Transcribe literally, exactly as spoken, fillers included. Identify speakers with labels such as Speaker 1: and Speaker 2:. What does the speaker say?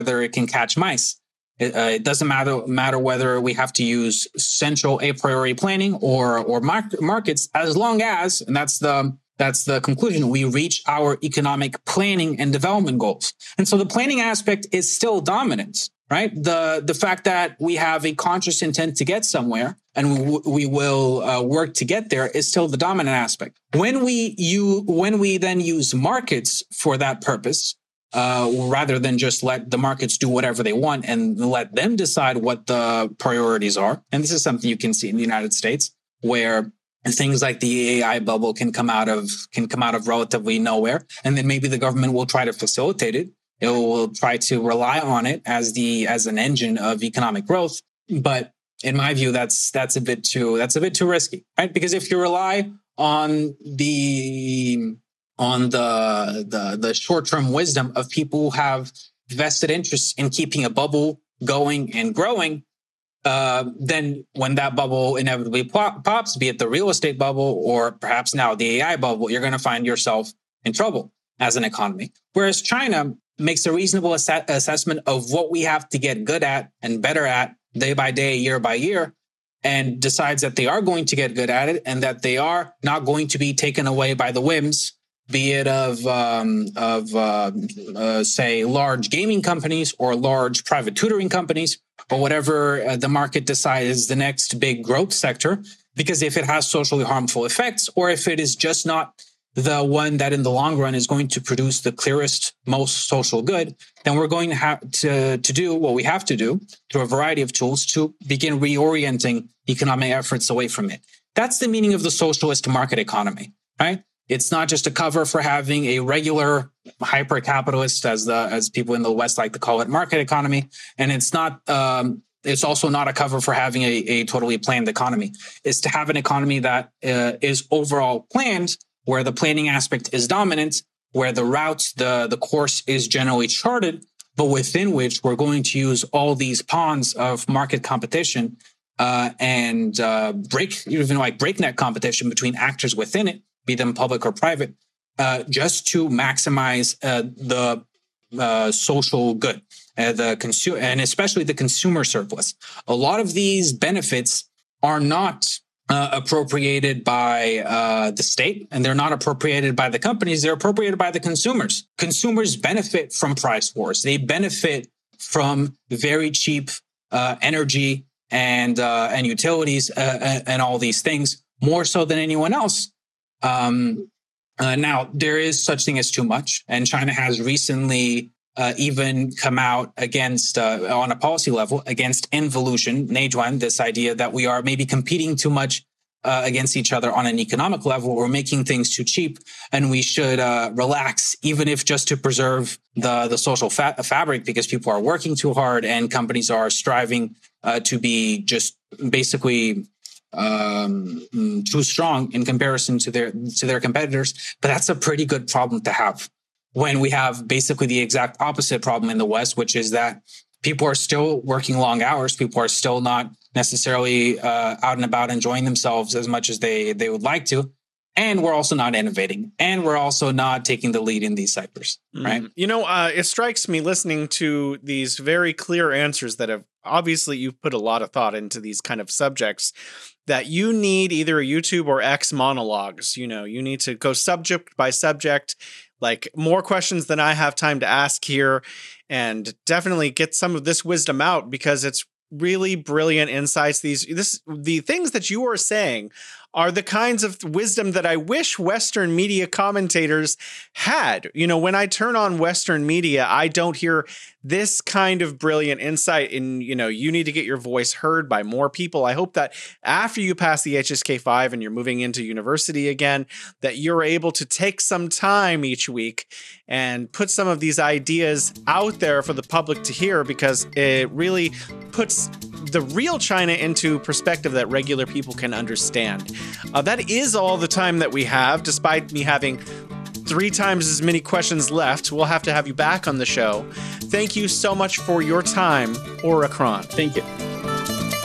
Speaker 1: whether it can catch mice. It, uh, it doesn't matter matter whether we have to use central a priori planning or or mar- markets, as long as, and that's the that's the conclusion, we reach our economic planning and development goals. And so the planning aspect is still dominant, right? The the fact that we have a conscious intent to get somewhere and we, w- we will uh, work to get there is still the dominant aspect. When we you when we then use markets for that purpose, uh, rather than just let the markets do whatever they want and let them decide what the priorities are, and this is something you can see in the United States, where things like the A I bubble can come out of can come out of relatively nowhere, and then maybe the government will try to facilitate it. It will try to rely on it as the as an engine of economic growth. But in my view, that's that's a bit too that's a bit too risky, right? Because if you rely on the on the the, the short-term wisdom of people who have vested interests in keeping a bubble going and growing, uh, then when that bubble inevitably pop, pops, be it the real estate bubble or perhaps now the A I bubble, you're going to find yourself in trouble as an economy. Whereas China makes a reasonable ass- assessment of what we have to get good at and better at day by day, year by year, and decides that they are going to get good at it and that they are not going to be taken away by the whims, be it of, um, of uh, uh, say, large gaming companies or large private tutoring companies or whatever uh, the market decides is the next big growth sector. Because if it has socially harmful effects, or if it is just not the one that in the long run is going to produce the clearest, most social good, then we're going to have to, to do what we have to do through a variety of tools to begin reorienting economic efforts away from it. That's the meaning of the socialist market economy, right? It's not just a cover for having a regular hyper-capitalist, as the as people in the West like to call it, market economy. And it's not um, it's also not a cover for having a, a totally planned economy. It's to have an economy that uh, is overall planned, where the planning aspect is dominant, where the route, the, the course is generally charted, but within which we're going to use all these pawns of market competition uh, and uh, break, even like breakneck competition between actors within it, be them public or private, uh, just to maximize uh, the uh, social good, uh, the consumer, and especially the consumer surplus. A lot of these benefits are not Uh, appropriated by uh, the state, and they're not appropriated by the companies. They're appropriated by the consumers. Consumers benefit from price wars. They benefit from very cheap uh, energy and uh, and utilities uh, and all these things more so than anyone else. Um, uh, now, there is such thing as too much, and China has recently uh, even come out against, uh, on a policy level, against involution, Neijuan, this idea that we are maybe competing too much uh, against each other on an economic level, or making things too cheap, and we should uh, relax, even if just to preserve the, the social fa- fabric, because people are working too hard and companies are striving uh, to be just basically um, too strong in comparison to their to their competitors. But that's a pretty good problem to have, when we have basically the exact opposite problem in the West, which is that people are still working long hours. People are still not necessarily uh, out and about enjoying themselves as much as they, they would like to. And we're also not innovating. And we're also not taking the lead in these sectors, right?
Speaker 2: Mm. You know, uh, it strikes me listening to these very clear answers that have, obviously you've put a lot of thought into these kind of subjects, that you need either a YouTube or X monologues. You know, you need to go subject by subject, like more questions than I have time to ask here, and definitely get some of this wisdom out, because it's really brilliant insights. These, this, the things that you are saying are the kinds of wisdom that I wish Western media commentators had. You know, when I turn on Western media, I don't hear this kind of brilliant insight in, you know, you need to get your voice heard by more people. I hope that after you pass the H S K five and you're moving into university again, that you're able to take some time each week and put some of these ideas out there for the public to hear, because it really puts the real China into perspective that regular people can understand. Uh, that is all the time that we have, despite me having three times as many questions left. We'll have to have you back on the show. Thank you so much for your time, Ora Kron.
Speaker 1: Thank you.